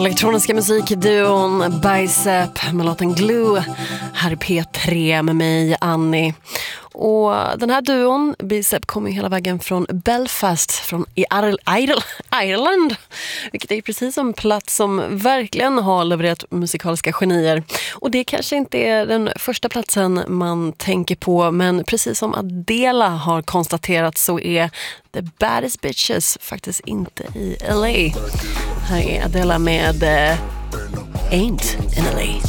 Elektroniska musikduon Bicep med låten Glue. Här är P3 med mig, Annie. Och den här duon, Bicep, kommer hela vägen från Belfast, från Ireland. Vilket är precis en plats som verkligen har levererat musikaliska genier. Och det kanske inte är den första platsen man tänker på, men precis som Adele har konstaterat så är The Baddest Bitches faktiskt inte i LA. Här är Adele med Ain't in LA.